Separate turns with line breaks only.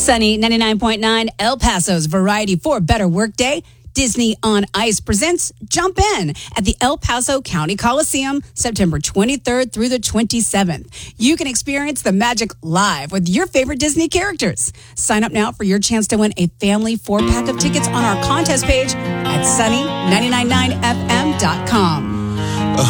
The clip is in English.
Sunny 99.9 El Paso's Variety for Better Workday. Disney on Ice presents Jump In at the El Paso County Coliseum, September 23rd through the 27th. You can experience the magic live with your favorite Disney characters. Sign up now for your chance to win a family 4-pack of tickets on our contest page at sunny999fm.com.